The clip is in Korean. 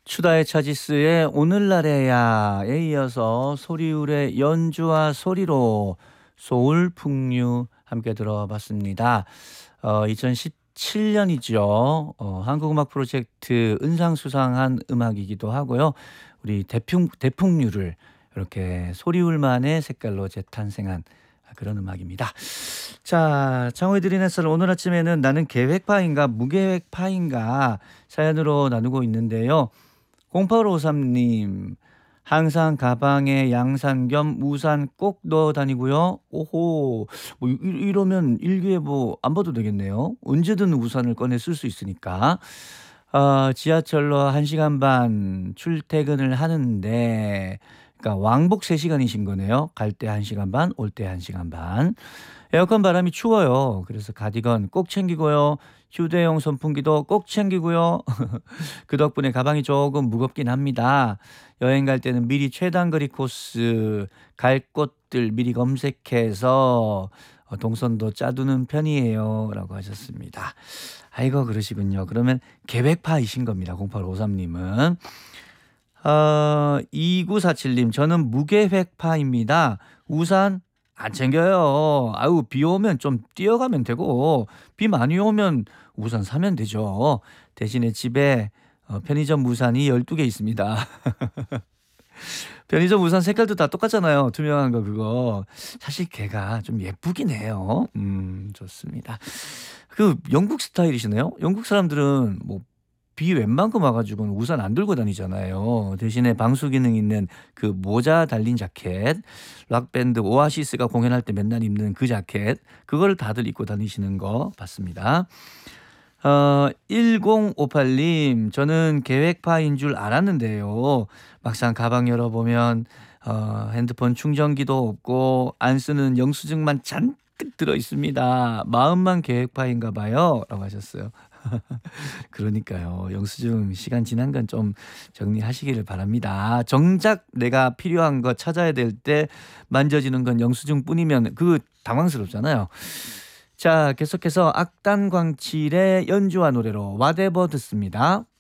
추다의 차지스의 오늘날에야에 이어서 소리울의 연주와 소리로 소울 풍류 함께 들어봤습니다. 2017년이죠. 한국음악 프로젝트 은상 수상한 음악이기도 하고요. 우리 대풍류를 이렇게 소리울만의 색깔로 재탄생한 그런 음악입니다. 자, 창호의 드린 햇살 오늘 아침에는 나는 계획파인가 무계획파인가 사연으로 나누고 있는데요. 0853님, 항상 가방에 양산 겸 우산 꼭 넣어 다니고요. 오호, 뭐 이러면 일기예 안 봐도 되겠네요. 언제든 우산을 꺼내 쓸 수 있으니까. 지하철로 1시간 반 출퇴근을 하는데, 그러니까 왕복 3시간이신 거네요. 갈 때 1시간 반, 올 때 1시간 반. 에어컨 바람이 추워요. 그래서 가디건 꼭 챙기고요. 휴대용 선풍기도 꼭 챙기고요. 그 덕분에 가방이 조금 무겁긴 합니다. 여행 갈 때는 미리 최단거리 코스, 갈 곳들 미리 검색해서 동선도 짜두는 편이에요. 라고 하셨습니다. 아이고 그러시군요. 그러면 계획파이신 겁니다. 0853님은. 2947님, 저는 무계획파입니다. 우산 안 챙겨요. 아유, 비 오면 좀 뛰어가면 되고, 비 많이 오면 우산 사면 되죠. 대신에 집에 편의점 우산이 12개 있습니다. 편의점 우산 색깔도 다 똑같잖아요. 투명한 거 그거. 사실 걔가 좀 예쁘긴 해요. 좋습니다. 그 영국 스타일이시네요. 영국 사람들은 뭐 비 웬만큼 와가지고는 우산 안 들고 다니잖아요. 대신에 방수 기능 있는 그 모자 달린 자켓, 락밴드 오아시스가 공연할 때 맨날 입는 그 자켓, 그걸 다들 입고 다니시는 거 봤습니다. 1058님, 저는 계획파인 줄 알았는데요. 막상 가방 열어보면 핸드폰 충전기도 없고 안 쓰는 영수증만 잔뜩 들어 있습니다. 마음만 계획파인가 봐요. 라고 하셨어요. 그러니까요. 영수증 시간 지난 건 좀 정리하시기를 바랍니다. 정작 내가 필요한 거 찾아야 될 때 만져지는 건 영수증뿐이면 그 당황스럽잖아요. 자, 계속해서 악단광칠의 연주와 노래로 와데버 듣습니다.